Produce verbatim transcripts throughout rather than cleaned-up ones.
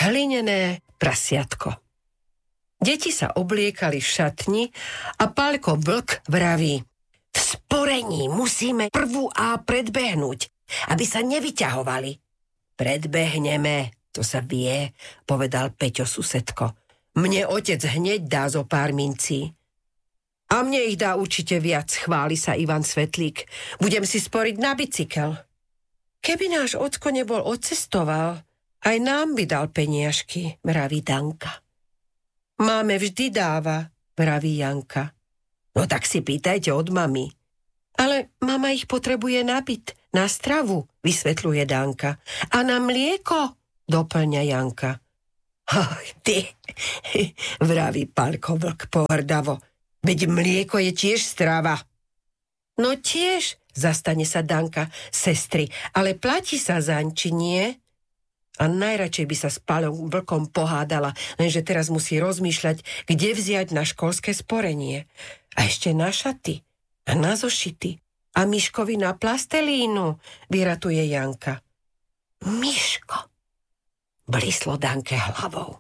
hlinené prasiatko. Deti sa obliekali v šatni a Pálko Vlk vraví: v sporení musíme prvú A predbehnúť, aby sa nevyťahovali. Predbehneme, to sa vie, povedal Peťo susedko. Mne otec hneď dá zo pár mincí. A mne ich dá určite viac, chváli sa Ivan Svetlík. Budem si sporiť na bicykel. Keby náš ocko nebol odcestoval, aj nám by dal peniažky, vraví Danka. Máme vždy dáva, vraví Janka. No tak si pýtajte od mami. Ale mama ich potrebuje na byt, na stravu, vysvetľuje Danka. A na mlieko, doplňa Janka. Oj, ty, vraví Pálko Vlk pohrdavo. Veď mlieko je tiež strava. No tiež, zastane sa Danka, sestry, ale platí sa zaň, či nie? A najradšej by sa s Pálom Vlkom pohádala, lenže teraz musí rozmýšľať, kde vziať na školské sporenie. A ešte na šaty, a na zošity, a Miškovi na plastelínu, vyratuje Janka. Miško, blíslo Danke hlavou.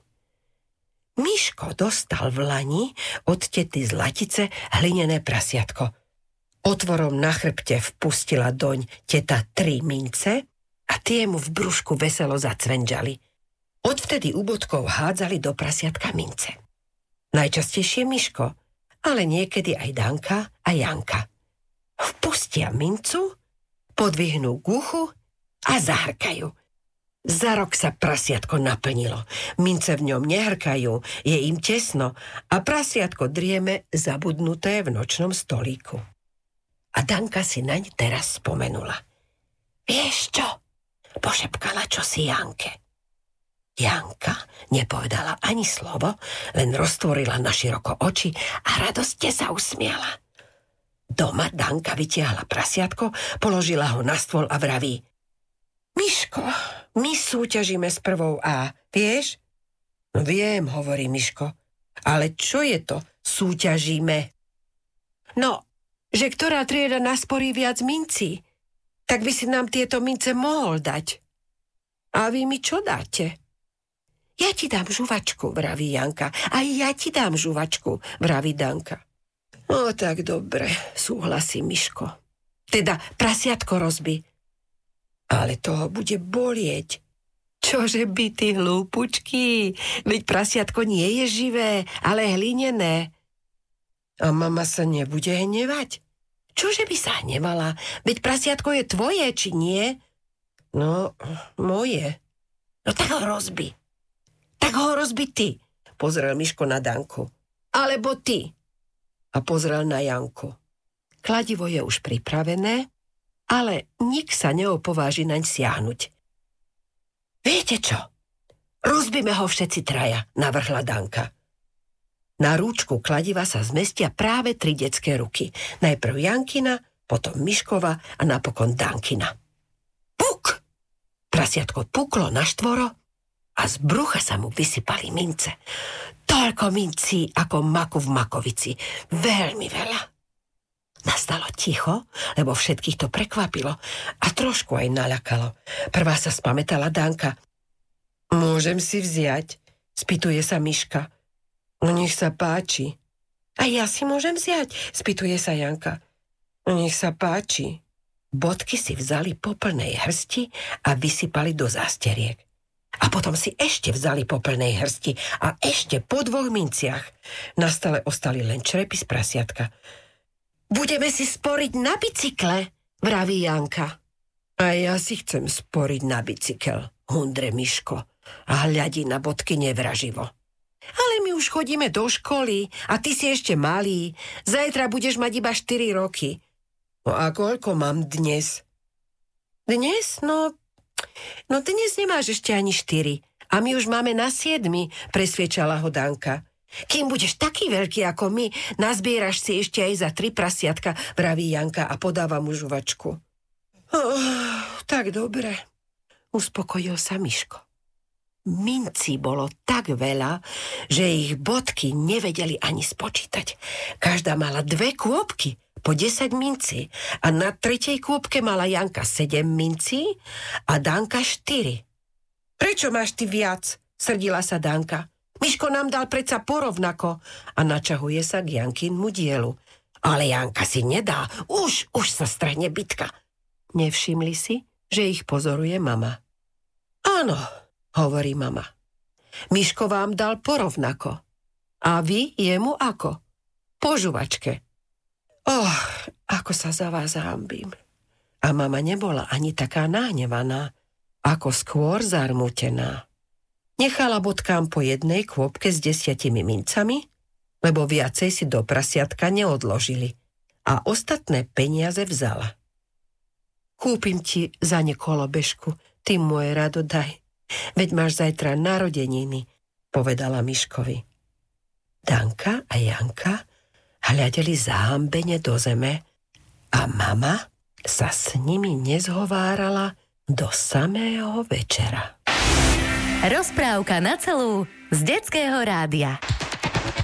Miško dostal v lani od tety z Latice hlinené prasiatko. Otvorom na chrbte vpustila doň teta tri mince a tie mu v brúšku veselo zacvenžali. Odvtedy u bodkov hádzali do prasiatka mince. Najčastejšie Miško, ale niekedy aj Danka a Janka. Vpustia mincu, podvihnú k uchu a zahrkajú. Za rok sa prasiatko naplnilo. Mince v ňom nehrkajú, je im tesno a prasiatko drieme zabudnuté v nočnom stolíku. A Danka si naň teraz spomenula. Vieš čo? Pošepkala čosi Janke. Janka nepovedala ani slovo, len roztvorila naširoko oči a radostne sa usmiala. Doma Danka vytiahla prasiatko, položila ho na stôl a vraví: Miško, my súťažíme s prvou A, vieš? No viem, hovorí Miško. Ale čo je to súťažíme? No, že ktorá trieda nasporí viac mincí, tak by si nám tieto mince mohol dať. A vy mi čo dáte? Ja ti dám žuvačku, vraví Janka. A ja ti dám žuvačku, vraví Danka. No tak dobre, súhlasí Miško. Teda prasiatko rozbi. Ale toho bude bolieť. Čože by, ty hlúpučky? Veď prasiatko nie je živé, ale hlinené. A mama sa nebude hnevať? Čože by sa hnevala? Veď prasiatko je tvoje, či nie? No, moje. No tak ho rozbi. Tak ho rozbi ty, pozrel Miško na Danku. Alebo ty. A pozrel na Janku. Kladivo je už pripravené, ale nik sa neopováži naň siahnuť. Viete čo? Rozbíme ho všetci traja, navrhla Danka. Na rúčku kladiva sa zmestia práve tri detské ruky. Najprv Jankina, potom Miškova a napokon Dankina. Puk! Prasiatko puklo na štvoro a z brucha sa mu vysypali mince. Toľko mincí ako maku v makovici. Veľmi veľa. Nastalo ticho, lebo všetkých to prekvapilo a trošku aj naľakalo. Prvá sa spamätala Danka. Môžem si vziať? Spýtuje sa Miška. No nech sa páči. A ja si môžem vziať? Spýtuje sa Janka. No nech sa páči. Bodky si vzali po plnej hrsti a vysypali do zásteriek. A potom si ešte vzali po plnej hrsti a ešte po dvoch minciach. Na stole ostali len črepy z prasiatka. Budeme si sporiť na bicykle, vraví Janka. A ja si chcem sporiť na bicykel, hundre Miško a hľadí na bodky nevraživo. Ale my už chodíme do školy a ty si ešte malý. Zajtra budeš mať iba štyri roky. No a koľko mám dnes? Dnes? No... No dnes nemáš ešte ani štyri. A my už máme na siedmi, presviečala ho Danka. Kým budeš taký veľký ako my, nazbieraš si ešte aj za tri prasiatka, vraví Janka a podáva mu žuvačku. Oh, tak dobre, uspokojil sa Miško. Mincí bolo tak veľa, že ich bodky nevedeli ani spočítať. Každá mala dve kôpky po desať mincí a na tretej kôpke mala Janka sedem mincí a Danka štyri. Prečo máš ty viac? srdila sa Danka. Miško nám dal predsa porovnako a načahuje sa k Jankinmu dielu. Ale Janka si nedá, už, už sa strhne bitka. Nevšimli si, že ich pozoruje mama. Áno, hovorí mama. Miško vám dal porovnako. A vy jemu ako? Po žuvačke. Oh, ako sa za vás hanbím. A mama nebola ani taká nahnevaná, ako skôr zarmútená. Nechala bodkám po jednej kôpke s desiatimi mincami, lebo viacej si do prasiatka neodložili a ostatné peniaze vzala. Kúpim ti za ne kolobežku, ty moje rado daj, veď máš zajtra narodeniny, povedala Miškovi. Danka a Janka hľadeli zahambene do zeme a mama sa s nimi nezhovárala do samého večera. Rozprávka na celú z Detského rádia.